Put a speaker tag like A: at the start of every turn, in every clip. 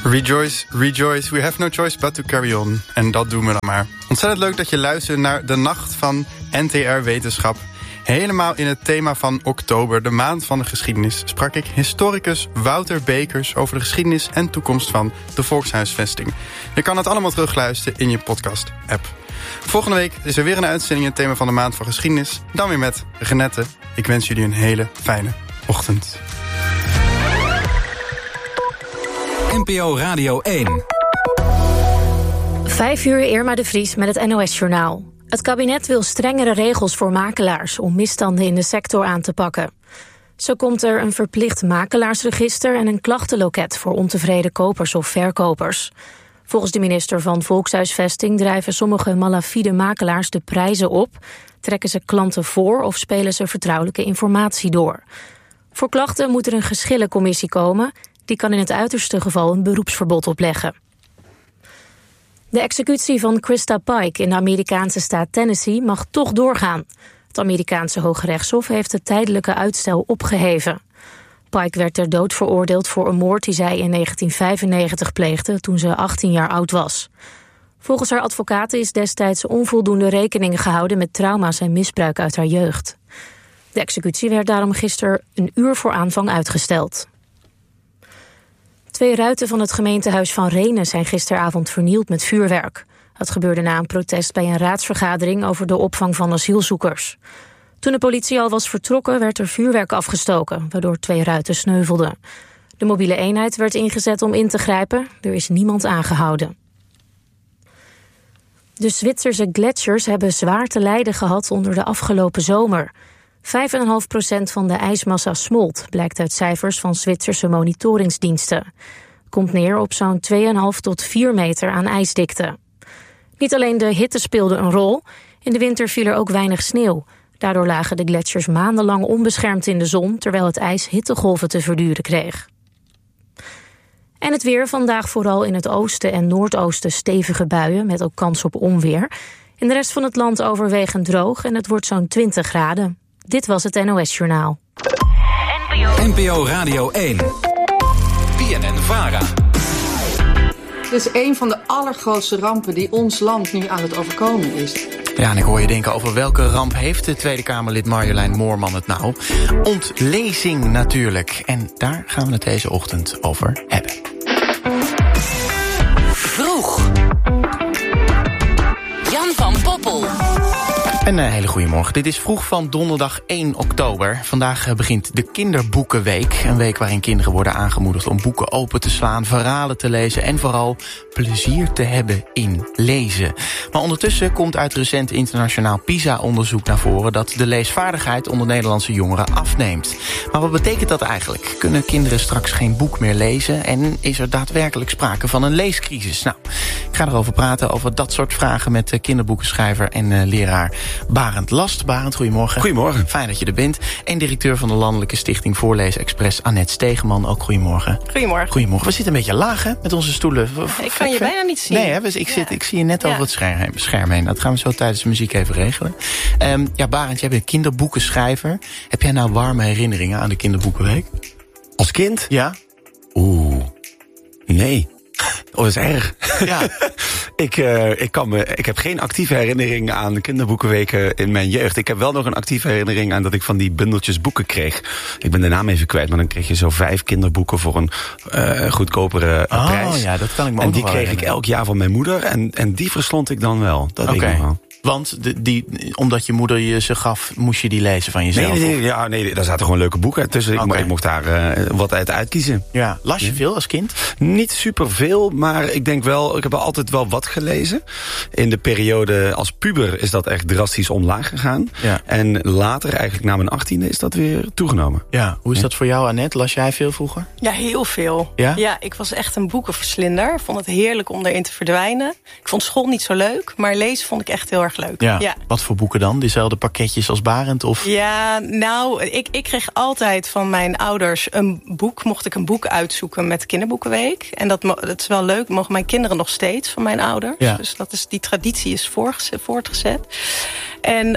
A: Rejoice, rejoice, we have no choice but to carry on. En dat doen we dan maar. Ontzettend leuk dat je luistert naar de Nacht van NTR Wetenschap. Helemaal in het thema van oktober, de maand van de geschiedenis, sprak ik historicus Wouter Bekers over de geschiedenis en toekomst van de volkshuisvesting. Je kan het allemaal terugluisteren in je podcast-app. Volgende week is er weer een uitzending in het thema van de maand van geschiedenis. Dan weer met Renette. Ik wens jullie een hele fijne ochtend.
B: NPO Radio 1.
C: 5 uur, Irma de Vries met het NOS-journaal. Het kabinet wil strengere regels voor makelaars om misstanden in de sector aan te pakken. Zo komt er een verplicht makelaarsregister en een klachtenloket voor ontevreden kopers of verkopers. Volgens de minister van Volkshuisvesting drijven sommige malafide makelaars de prijzen op, trekken ze klanten voor of spelen ze vertrouwelijke informatie door. Voor klachten moet er een geschillencommissie komen. Die kan in het uiterste geval een beroepsverbod opleggen. De executie van Krista Pike in de Amerikaanse staat Tennessee mag toch doorgaan. Het Amerikaanse Hooggerechtshof heeft het tijdelijke uitstel opgeheven. Pike werd ter dood veroordeeld voor een moord die zij in 1995 pleegde toen ze 18 jaar oud was. Volgens haar advocaten is destijds onvoldoende rekening gehouden met trauma's en misbruik uit haar jeugd. De executie werd daarom gisteren een uur voor aanvang uitgesteld. 2 ruiten van het gemeentehuis van Rhenen zijn gisteravond vernield met vuurwerk. Dat gebeurde na een protest bij een raadsvergadering over de opvang van asielzoekers. Toen de politie al was vertrokken werd er vuurwerk afgestoken, waardoor 2 ruiten sneuvelden. De mobiele eenheid werd ingezet om in te grijpen. Er is niemand aangehouden. De Zwitserse gletsjers hebben zwaar te lijden gehad onder de afgelopen zomer. 5,5% van de ijsmassa smolt, blijkt uit cijfers van Zwitserse monitoringsdiensten. Komt neer op zo'n 2,5 tot 4 meter aan ijsdikte. Niet alleen de hitte speelde een rol, in de winter viel er ook weinig sneeuw. Daardoor lagen de gletsjers maandenlang onbeschermd in de zon, terwijl het ijs hittegolven te verduren kreeg. En het weer, vandaag vooral in het oosten en noordoosten stevige buien, met ook kans op onweer. In de rest van het land overwegend droog en het wordt zo'n 20 graden. Dit was het NOS-journaal.
B: NPO Radio 1. BNN-VARA.
D: Het is een van de allergrootste rampen die ons land nu aan het overkomen is.
E: Ja, en ik hoor je denken, over welke ramp heeft de Tweede Kamerlid Marjolein Moorman het nou? Ontlezing natuurlijk. En daar gaan we het deze ochtend over hebben.
F: Vroeg. Jan van Poppel.
E: Een hele goede morgen. Dit is Vroeg van donderdag 1 oktober. Vandaag begint de Kinderboekenweek. Een week waarin kinderen worden aangemoedigd om boeken open te slaan, verhalen te lezen en vooral plezier te hebben in lezen. Maar ondertussen komt uit recent internationaal PISA-onderzoek naar voren dat de leesvaardigheid onder Nederlandse jongeren afneemt. Maar wat betekent dat eigenlijk? Kunnen kinderen straks geen boek meer lezen? En is er daadwerkelijk sprake van een leescrisis? Nou, ik ga erover praten, over dat soort vragen met kinderboekenschrijver en leraar Barend Last. Barend, goedemorgen.
G: Goedemorgen.
E: Fijn dat je er bent. En directeur van de Landelijke Stichting Voorleesexpress, Annette Stegeman. Ook goedemorgen.
H: Goedemorgen.
E: Goedemorgen. We zitten een beetje laag, hè, met onze stoelen.
H: Ik kan je bijna niet zien.
E: Nee, hè, ik zie je net over het scherm heen. Dat gaan we zo tijdens de muziek even regelen. Barend, jij bent kinderboekenschrijver. Heb jij nou warme herinneringen aan de Kinderboekenweek?
G: Als kind?
E: Ja.
G: Nee. Dat is erg.
E: Ja.
G: Ik heb geen actieve herinnering aan de kinderboekenweken in mijn jeugd. Ik heb wel nog een actieve herinnering aan dat ik van die bundeltjes boeken kreeg. Ik ben de naam even kwijt, maar dan kreeg je zo 5 kinderboeken voor een goedkopere prijs.
E: Ja, dat kan ik me ook
G: en die
E: nog
G: kreeg ik elk jaar van mijn moeder en die verslond ik dan wel. Dat weet ik nog wel.
E: Want omdat je moeder je ze gaf, moest je die lezen van jezelf?
G: Nee, daar zaten gewoon leuke boeken tussen. Ik mocht daar wat uit uitkiezen.
E: Ja. Las je veel als kind?
G: Niet superveel, maar ik denk wel, ik heb altijd wel wat gelezen. In de periode als puber is dat echt drastisch omlaag gegaan. Ja. En later, eigenlijk na mijn 18e, is dat weer toegenomen.
E: Ja. Hoe is dat voor jou, Annette? Las jij veel vroeger?
H: Ja, heel veel.
E: Ja,
H: ik was echt een boekenverslinder. Ik vond het heerlijk om erin te verdwijnen. Ik vond school niet zo leuk, maar lezen vond ik echt heel erg leuk.
E: Ja. Wat voor boeken dan? Diezelfde pakketjes als Barend? Of?
H: Ja, nou, ik kreeg altijd van mijn ouders een boek. Mocht ik een boek uitzoeken met Kinderboekenweek. En dat is wel leuk. Mogen mijn kinderen nog steeds van mijn ouders.
E: Ja.
H: Dus die traditie is voortgezet. En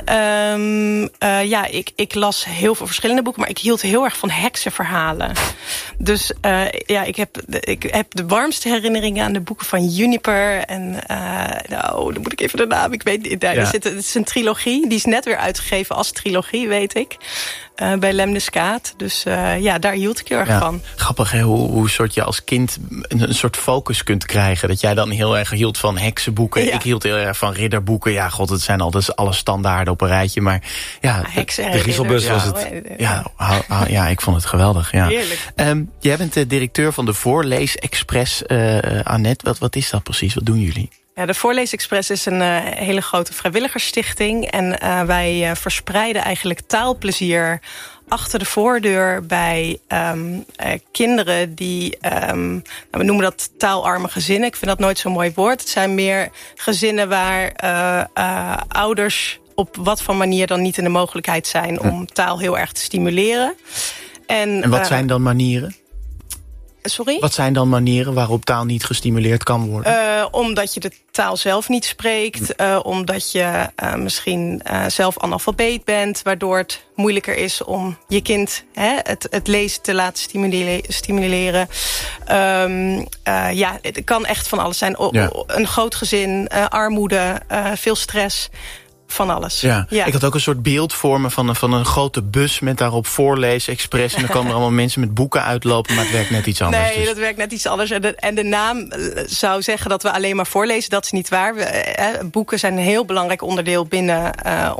H: ik las heel veel verschillende boeken, maar ik hield heel erg van heksenverhalen. Dus ik heb de warmste herinneringen aan de boeken van Juniper. En dan moet ik even de naam, ik weet niet. Het is een trilogie, die is net weer uitgegeven als trilogie, weet ik. Bij Lemniskaat. Dus daar hield ik heel erg van.
E: Grappig, hè? Hoe soort je als kind een soort focus kunt krijgen. Dat jij dan heel erg hield van heksenboeken. Ja. Ik hield heel erg van ridderboeken. Ja, god, het zijn altijd alle standaarden op een rijtje. Maar
H: heksen
G: de Griezelbus was het.
E: Ja, ik vond het geweldig. Ja.
H: Heerlijk.
E: Jij bent de directeur van de Voorleesexpress, Annette. Wat is dat precies? Wat doen jullie?
H: Ja, de Voorleesexpress is een hele grote vrijwilligersstichting. En wij verspreiden eigenlijk taalplezier achter de voordeur bij kinderen die, we noemen dat taalarme gezinnen. Ik vind dat nooit zo'n mooi woord. Het zijn meer gezinnen waar ouders op wat voor manier dan niet in de mogelijkheid zijn om taal heel erg te stimuleren. En
E: wat zijn dan manieren?
H: Sorry?
E: Wat zijn dan manieren waarop taal niet gestimuleerd kan worden?
H: Omdat je de taal zelf niet spreekt. Omdat je misschien zelf analfabeet bent. Waardoor het moeilijker is om je kind het lezen te laten stimuleren. Het kan echt van alles zijn. Een groot gezin, armoede, veel stress. Van alles.
E: Ja. Ik had ook een soort beeld voor me van een grote bus met daarop Voorleesexpress. En dan komen er allemaal mensen met boeken uitlopen, maar het werkt net iets anders.
H: Nee, dat werkt net iets anders. En de naam zou zeggen dat we alleen maar voorlezen. Dat is niet waar. Boeken zijn een heel belangrijk onderdeel binnen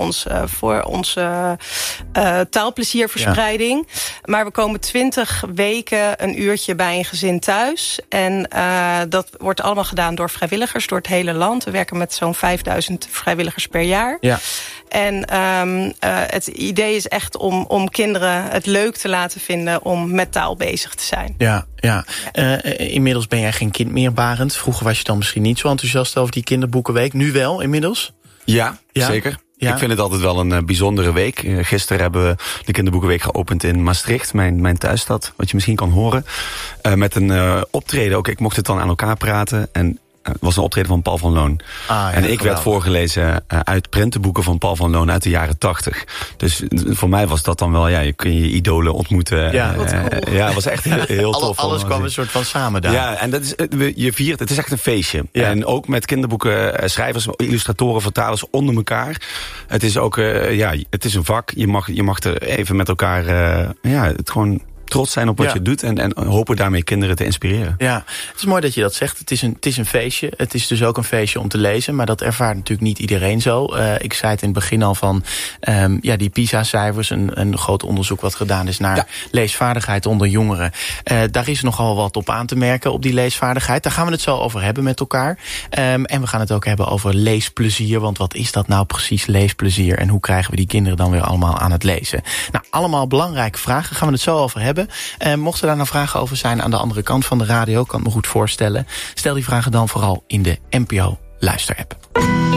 H: onze taalplezierverspreiding. Ja. Maar we komen 20 weken een uurtje bij een gezin thuis. En dat wordt allemaal gedaan door vrijwilligers door het hele land. We werken met zo'n 5000 vrijwilligers per jaar.
E: Ja.
H: En het idee is echt om kinderen het leuk te laten vinden om met taal bezig te zijn.
E: Ja. Inmiddels ben jij geen kind meer, Barend. Vroeger was je dan misschien niet zo enthousiast over die kinderboekenweek. Nu wel, inmiddels?
G: Ja. Zeker. Ja. Ik vind het altijd wel een bijzondere week. Gisteren hebben we de kinderboekenweek geopend in Maastricht, mijn thuisstad, wat je misschien kan horen. Met een optreden ook. Ik mocht het dan aan elkaar praten en het was een optreden van Paul van Loon. En ik werd voorgelezen uit prentenboeken van Paul van Loon uit de jaren 80. Dus voor mij was dat dan wel, je kun je idolen ontmoeten.
E: Ja,
G: het was echt heel tof.
E: Alles kwam een soort van samen daar.
G: Ja, en dat is, je viert, het is echt een feestje. Ja. En ook met kinderboeken, schrijvers, illustratoren, vertalers onder elkaar. Het is ook, het is een vak. Je mag er even met elkaar, het gewoon trots zijn op wat je doet en hopen daarmee kinderen te inspireren. Ja,
E: het is mooi dat je dat zegt. Het is een feestje. Het is dus ook een feestje om te lezen, maar dat ervaart natuurlijk niet iedereen zo. Ik zei het in het begin al van die PISA-cijfers, een groot onderzoek wat gedaan is naar leesvaardigheid onder jongeren. Daar is nogal wat op aan te merken op die leesvaardigheid. Daar gaan we het zo over hebben met elkaar. En we gaan het ook hebben over leesplezier, want wat is dat nou precies, leesplezier? En hoe krijgen we die kinderen dan weer allemaal aan het lezen? Nou, allemaal belangrijke vragen. Gaan we het zo over hebben. Mochten daar nou vragen over zijn aan de andere kant van de radio, kan ik me goed voorstellen. Stel die vragen dan vooral in de NPO Luister-app.